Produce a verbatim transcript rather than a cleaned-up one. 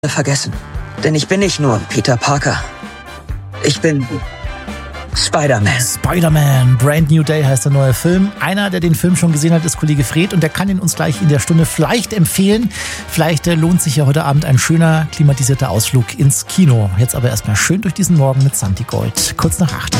vergessen. Denn ich bin nicht nur Peter Parker. Ich bin Spider-Man. Spider-Man, Brand New Day heißt der neue Film. Einer, der den Film schon gesehen hat, ist Kollege Fred und der kann ihn uns gleich in der Stunde vielleicht empfehlen. Vielleicht äh, lohnt sich ja heute Abend ein schöner, klimatisierter Ausflug ins Kino. Jetzt aber erstmal schön durch diesen Morgen mit Santi Gold. Kurz nach acht.